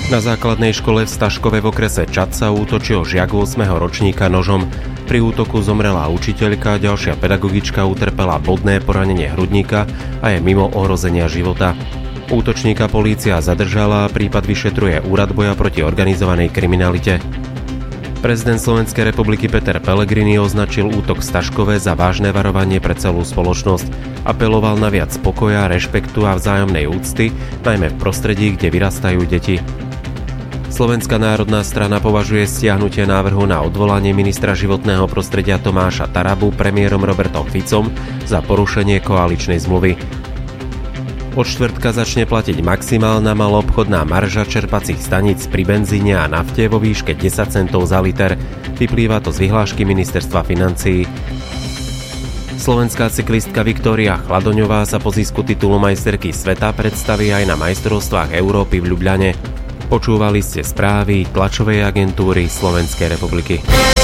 Na základnej škole v Staškove v okrese Čadca útočil žiak 8. ročníka nožom. Pri útoku zomrela učiteľka, ďalšia pedagogička utrpela bodné poranenie hrudníka a je mimo ohrozenia života. Útočníka polícia zadržala a prípad vyšetruje Úrad boja proti organizovanej kriminalite. Prezident Slovenskej republiky Peter Pellegrini označil útok v Staškove za vážne varovanie pre celú spoločnosť. Apeloval na viac pokoja, rešpektu a vzájomnej úcty, najmä v prostredí, kde vyrastajú deti. Slovenská národná strana považuje stiahnutie návrhu na odvolanie ministra životného prostredia Tomáša Tarabu premiérom Robertom Ficom za porušenie koaličnej zmluvy. Od štvrtka začne platiť maximálna maloobchodná marža čerpacích staníc pri benzíne a nafte vo výške 10 centov za liter. Vyplýva to z vyhlášky ministerstva financií. Slovenská cyklistka Viktória Chladoňová sa po zisku titulu majsterky sveta predstaví aj na majstrovstvách Európy v Ľubľane. Počúvali ste správy tlačovej agentúry Slovenskej republiky.